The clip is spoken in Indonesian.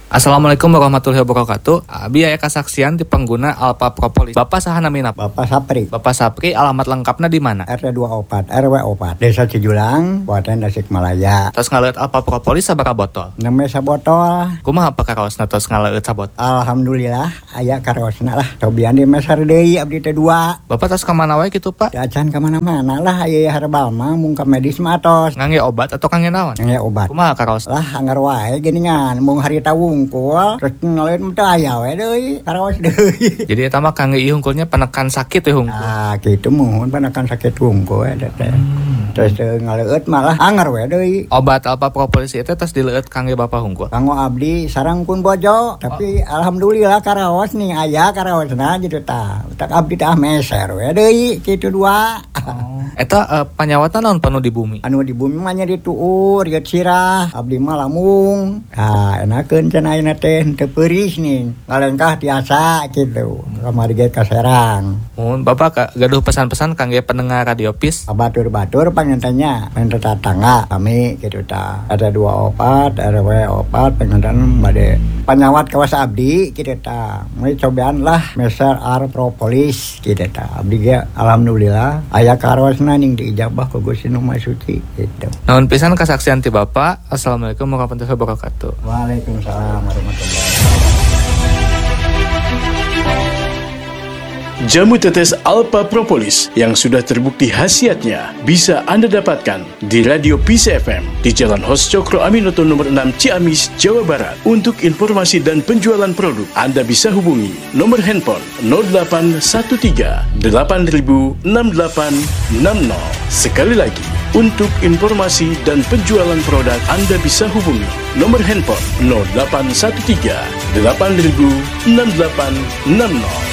Assalamualaikum warahmatullahi wabarakatuh. Abi aya kasaksian di pengguna Alpha Propolis. Bapak saha namina? Bapak Sapri. Bapak Sapri, alamat lengkapnya di mana? RT24 RW4 Desa Cijulang, Kabupaten Tasikmalaya. Tos ngaleut Alpha Propolis sabaraha botol? 6 sabotol. Kumaha pakaraosna tos ngaleut sabot? Alhamdulillah aya karosna lah. Cobian di mesar deui abdi teh 2. Bapak tos ka mana wae kitu, Pak? Acan ka mana-mana lah aya herbal mah mung ka medis mah tos. Ngangge obat atau kangge naon? Ngaya obat. Kumaha karaos? Lah anggar wae geuningan mung harita wungkul terus ngaleut mah teu aya we deui karaos deui. Jadi eta mah kangge ieu hungkulnya penekan sakit ya hungkul. Ah kitu muhun panakan sakit wungkul eta teh. Terus ngaleut malah anggar we deui. Obat Alpha Propolis itu tos dileueut kangge Bapak hungkul. Kanggo abdi sareng pun bojo, tapi alhamdulillah karaos nih aya karaosna gitu tah. Tak abdi tah meser we deui kitu 2. Eta panyawatan naon penuh di bumi? Anu di bumi mah nya dituur, ieu sirah, abdi mah lamung. Ah, enakeun cenah ayeuna teh teu peuris nih. Ngalengkah tiasa kitu. Kamari ge ka Serang. Mun Bapak gaduh pesan-pesan kangge pendengar Radio PIS. Batur-batur pangentanya, tetangga kami kitu tah. Ada 24 RW4 pengentan bade panyawat kawas abdi kitu tah. Mulai cobaan lah Meser R Propolis kitu tah. Abdi ge alhamdulillah aya karosna ning diijabah ku Gusti Nu Maha Suci gitu. Nuhun pisan kasaksian ti Bapak. Assalamualaikum warahmatullahi wabarakatuh. Waalaikumsalam warahmatullahi wabarakatuh. Jamu tetes Alpha Propolis yang sudah terbukti khasiatnya bisa Anda dapatkan di Radio PIS FM di Jalan Hos Cokro Aminoto nomor 6 Ciamis, Jawa Barat. Untuk informasi dan penjualan produk, Anda bisa hubungi nomor handphone 0813 8000 6860. Sekali lagi, untuk informasi dan penjualan produk, Anda bisa hubungi nomor handphone 0813 8000 6860.